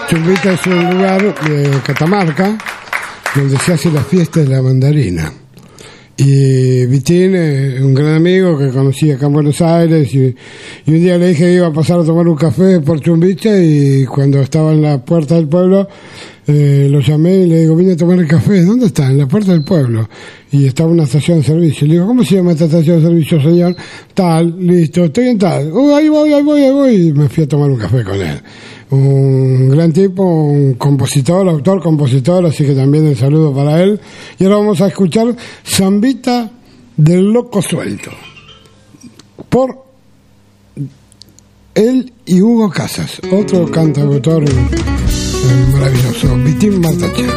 Chumbita es un lugar de Catamarca donde se hace la fiesta de la mandarina. Y Vitín, un gran amigo que conocí acá en Buenos Aires, y un día le dije que iba a pasar a tomar un café por Chumbita, y cuando estaba en la puerta del pueblo lo llamé y le digo, vine a tomar el café. ¿Dónde está? En la puerta del pueblo. Y estaba una estación de servicio. Le digo, ¿cómo se llama esta estación de servicio, señor? Tal, listo, estoy en tal. Ahí voy. Y me fui a tomar un café con él. Un gran tipo, un compositor, autor, compositor, así que también el saludo para él. Y ahora vamos a escuchar Zambita del Loco Suelto, por él y Hugo Casas, otro cantautor maravilloso, Vitín Martachea.